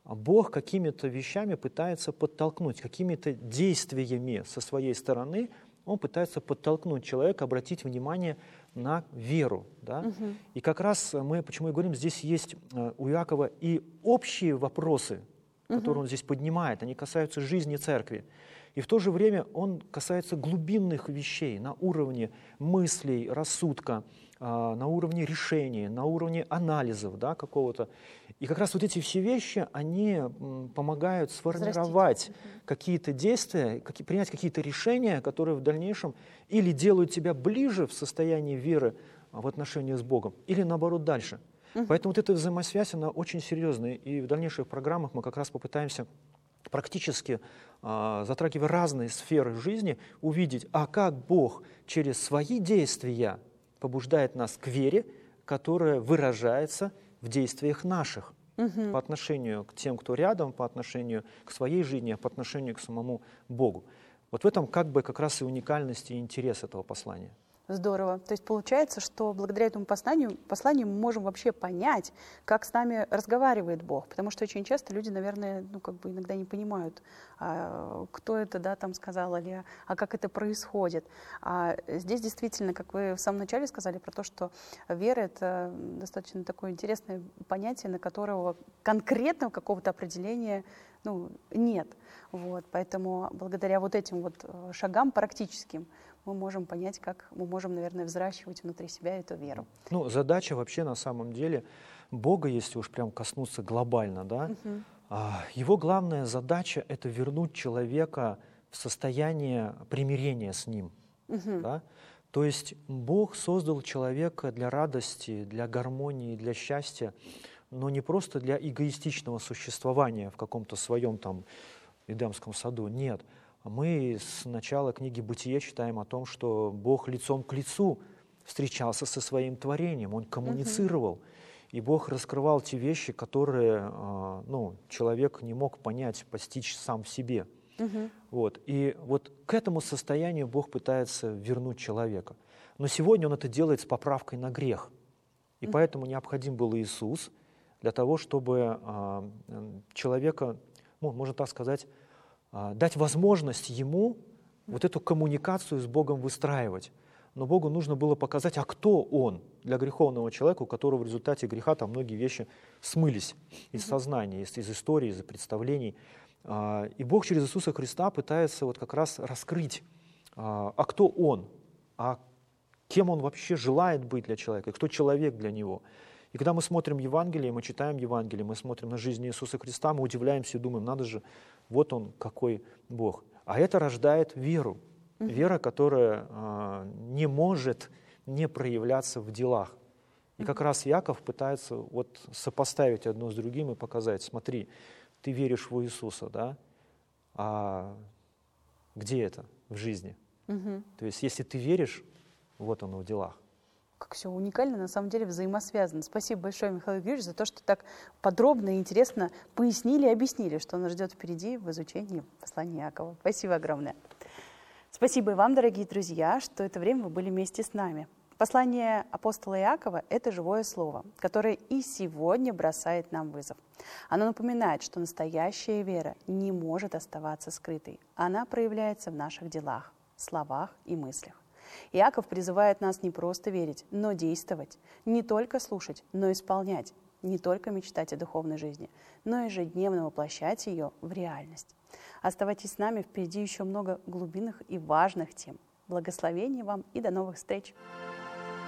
Бог какими-то вещами пытается подтолкнуть, какими-то действиями со своей стороны Он пытается подтолкнуть человека, обратить внимание на веру. Да? И как раз мы, почему и говорим, здесь есть у Иакова и общие вопросы, которые он здесь поднимает, они касаются жизни церкви. И в то же время он касается глубинных вещей на уровне мыслей, рассудка, на уровне решений, на уровне анализов, да, какого-то. И как раз вот эти все вещи, они помогают сформировать какие-то действия, принять какие-то решения, которые в дальнейшем или делают тебя ближе в состоянии веры в отношении с Богом, или наоборот дальше. Поэтому вот эта взаимосвязь, она очень серьезная. И в дальнейших программах мы как раз попытаемся практически, затрагивая разные сферы жизни, увидеть, а как Бог через свои действия побуждает нас к вере, которая выражается в действиях наших по отношению к тем, кто рядом, по отношению к своей жизни, по отношению к самому Богу. Вот в этом как раз и уникальность и интерес этого послания. Здорово. То есть получается, что благодаря этому посланию мы можем вообще понять, как с нами разговаривает Бог. Потому что очень часто люди, наверное, иногда не понимают, кто это, да, там сказал, или как это происходит. А здесь действительно, как вы в самом начале сказали, про то, что вера — это достаточно такое интересное понятие, на которого конкретного какого-то определения нет. Вот. Поэтому благодаря вот этим вот шагам практическим мы можем понять, как мы можем, наверное, взращивать внутри себя эту веру. Задача вообще на самом деле Бога, если уж прям коснуться глобально, да, его главная задача — это вернуть человека в состояние примирения с Ним. Да? То есть Бог создал человека для радости, для гармонии, для счастья, но не просто для эгоистичного существования в каком-то своем там Эдемском саду. Нет. Мы с начала книги «Бытие» читаем о том, что Бог лицом к лицу встречался со своим творением, Он коммуницировал, и Бог раскрывал те вещи, которые человек не мог понять, постичь сам в себе. Вот. И вот к этому состоянию Бог пытается вернуть человека. Но сегодня Он это делает с поправкой на грех. И поэтому необходим был Иисус для того, чтобы человека, можно так сказать, дать возможность ему вот эту коммуникацию с Богом выстраивать. Но Богу нужно было показать, а кто Он для греховного человека, у которого в результате греха там многие вещи смылись из сознания, из истории, из представлений. И Бог через Иисуса Христа пытается вот как раз раскрыть, а кто Он, а кем Он вообще желает быть для человека, и кто человек для него. И когда мы смотрим Евангелие, мы читаем Евангелие, мы смотрим на жизнь Иисуса Христа, мы удивляемся и думаем, надо же, вот Он какой Бог. А это рождает веру. Вера, которая не может не проявляться в делах. И как раз Иаков пытается вот сопоставить одно с другим и показать, смотри, ты веришь в Иисуса, да? А где это в жизни? То есть если ты веришь, вот оно в делах. Как все уникально, на самом деле взаимосвязано. Спасибо большое, Михаил Георгиевич, за то, что так подробно и интересно пояснили и объяснили, что нас ждет впереди в изучении послания Иакова. Спасибо огромное. Спасибо и вам, дорогие друзья, что это время вы были вместе с нами. Послание апостола Иакова — это живое слово, которое и сегодня бросает нам вызов. Оно напоминает, что настоящая вера не может оставаться скрытой. Она проявляется в наших делах, словах и мыслях. Иаков призывает нас не просто верить, но действовать, не только слушать, но исполнять, не только мечтать о духовной жизни, но ежедневно воплощать ее в реальность. Оставайтесь с нами, впереди еще много глубинных и важных тем. Благословений вам и до новых встреч!